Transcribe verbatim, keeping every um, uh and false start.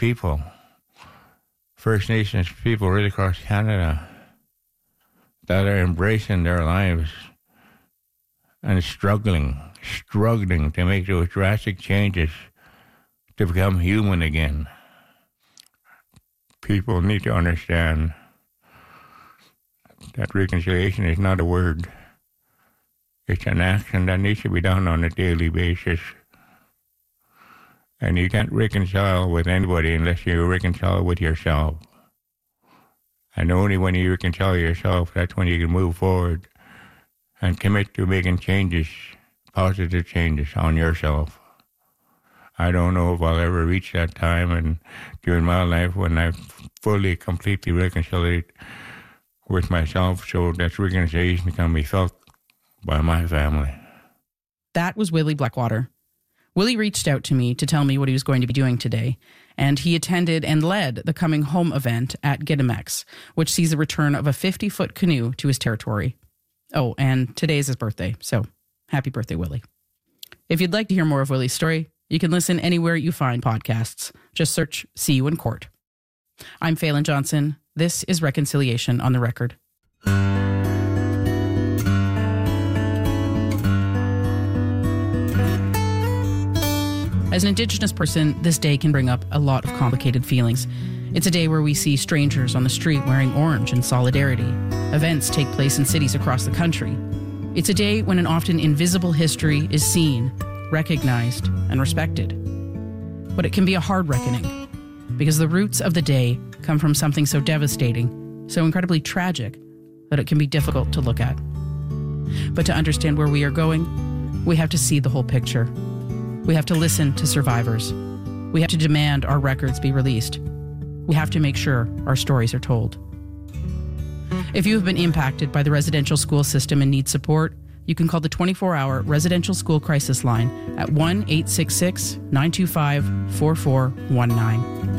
people, First Nations people right across Canada, that are embracing their lives and struggling, struggling to make those drastic changes to become human again. People need to understand that reconciliation is not a word. It's an action that needs to be done on a daily basis. And you can't reconcile with anybody unless you reconcile with yourself. And only when you reconcile yourself, that's when you can move forward and commit to making changes, positive changes on yourself. I don't know if I'll ever reach that time and during my life when I've fully, completely reconciled with myself so that reconciliation can be felt by my family. That was Willie Blackwater. Willie reached out to me to tell me what he was going to be doing today, and he attended and led the Coming Home event at Gitimex, which sees the return of a fifty-foot canoe to his territory. Oh, and today is his birthday, so happy birthday, Willie. If you'd like to hear more of Willie's story, you can listen anywhere you find podcasts. Just search See You in Court. I'm Phelan Johnson. This is Reconciliation on the Record. As an Indigenous person, this day can bring up a lot of complicated feelings. It's a day where we see strangers on the street wearing orange in solidarity. Events take place in cities across the country. It's a day when an often invisible history is seen, recognized, and respected. But it can be a hard reckoning, because the roots of the day come from something so devastating, so incredibly tragic, that it can be difficult to look at. But to understand where we are going, we have to see the whole picture. We have to listen to survivors. We have to demand our records be released. We have to make sure our stories are told. If you have been impacted by the residential school system and need support, you can call the twenty-four hour Residential School Crisis Line at one eight six six, nine two five, four four one nine.